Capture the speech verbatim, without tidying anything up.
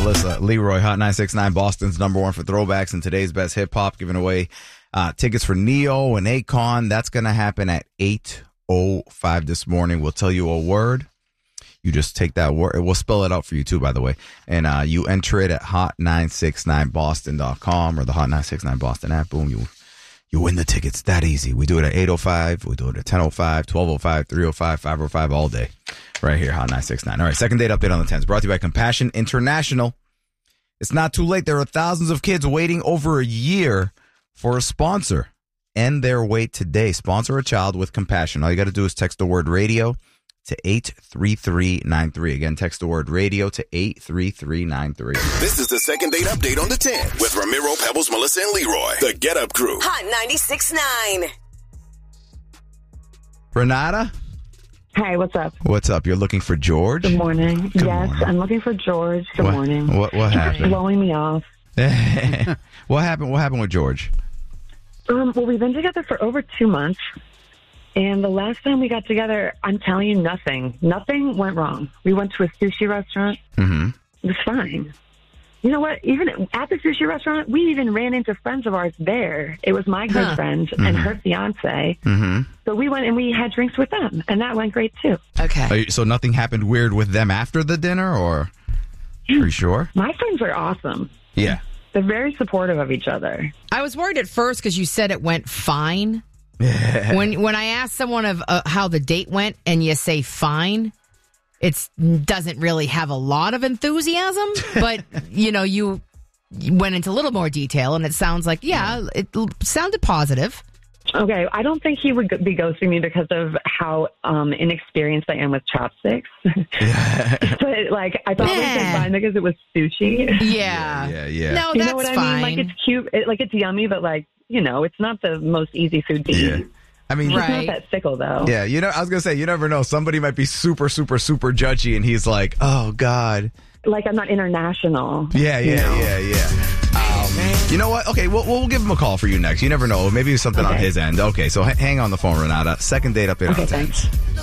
Melissa, Leroy, Hot nine six nine, Boston's number one for throwbacks and today's best hip hop, giving away uh, tickets for Neo and Akon. That's going to happen at eight oh five this morning. We'll tell you a word. You just take that word. We'll spell it out for you too, by the way. And uh, you enter it at hot nine six nine boston dot com or the Hot nine six nine Boston app. Boom, you you win the tickets. That easy. We do it at eight oh five. We do it at ten oh five, twelve oh five, three oh five, five oh five all day. Right here, Hot nine six nine. All right, second date update on the tens. Brought to you by Compassion International. It's not too late. There are thousands of kids waiting over a year for a sponsor. End their wait today. Sponsor a child with Compassion. All you got to do is text the word radio to eight three three nine three. Again, text the word radio to eight three three nine three. This is the second date update on the ten with Ramiro, Pebbles, Melissa, and Leroy. The Get Up Crew. Hot ninety-six point nine. Renata? Hi, what's up? What's up? You're looking for George? Good morning. Good yes, morning. I'm looking for George. Good what, morning. What what He's happened? blowing me off. What happened? What happened with George? Um, well, we've been together for over two months. And the last time we got together, I'm telling you, nothing. Nothing went wrong. We went to a sushi restaurant. Mm-hmm. It was fine. You know what? Even at the sushi restaurant, we even ran into friends of ours there. It was my good Huh. friend Mm-hmm. and her fiance. Mm-hmm. So we went and we had drinks with them, and that went great too. Okay. Are you, so nothing happened weird with them after the dinner, or are you sure? My friends are awesome. Yeah. They're very supportive of each other. I was worried at first because you said it went fine. when when I asked someone of uh, how the date went and you say fine, it doesn't really have a lot of enthusiasm. But, you know, you, you went into a little more detail and it sounds like, yeah, it l- sounded positive. Okay, I don't think he would go- be ghosting me because of how um, inexperienced I am with chopsticks. But, like, I thought we Yeah. said fine because it was sushi. Yeah. Yeah, yeah. No, You that's know what I fine. mean? Like, it's cute. It, like, it's yummy, but, like, you know, it's not the most easy food to Yeah. eat. I mean, It's Right. not that fickle, though. yeah, you know, I was going to say, you never know. Somebody might be super, super, super judgy, and he's like, oh, God. Like, I'm not international. Yeah, you yeah, know? yeah, yeah. Um, you know what? Okay, we'll, we'll give him a call for you next. You never know. Maybe it's something on Okay. his end. Okay, so h- hang on the phone, Renata. Second date update Okay, on the tens. thanks.